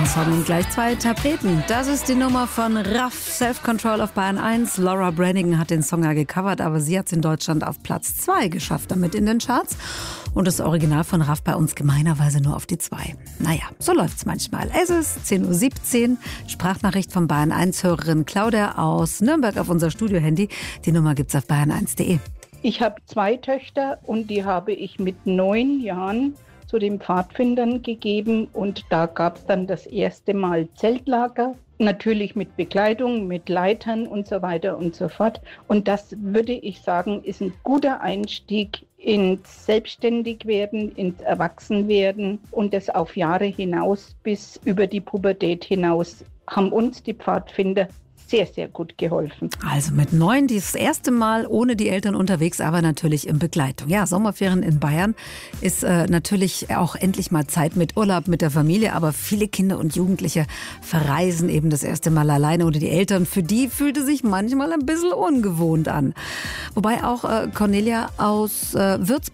Ein Song und gleich zwei Interpreten. Das ist die Nummer von Raff, Self-Control auf Bayern 1. Laura Branigan hat den Song ja gecovert, aber sie hat es in Deutschland auf Platz 2 geschafft, damit in den Charts. Und das Original von Raff bei uns gemeinerweise nur auf die 2. Naja, so läuft's manchmal. Es ist 10.17 Uhr. Sprachnachricht von Bayern 1-Hörerin Claudia aus Nürnberg auf unser Studiohandy. Die Nummer gibt's auf bayern1.de. Ich habe 2 Töchter und die habe ich mit 9 Jahren zu den Pfadfindern gegeben und da gab es dann das erste Mal Zeltlager, natürlich mit Bekleidung, mit Leitern und so weiter und so fort. Und das, würde ich sagen, ist ein guter Einstieg ins Selbstständigwerden, ins Erwachsenwerden und das auf Jahre hinaus bis über die Pubertät hinaus haben uns die Pfadfinder sehr, sehr gut geholfen. Also mit 9 das erste Mal ohne die Eltern unterwegs, aber natürlich in Begleitung. Ja, Sommerferien in Bayern ist natürlich auch endlich mal Zeit mit Urlaub, mit der Familie, aber viele Kinder und Jugendliche verreisen eben das erste Mal alleine ohne die Eltern. Für die fühlte sich manchmal ein bisschen ungewohnt an. Wobei auch Cornelia aus Würzburg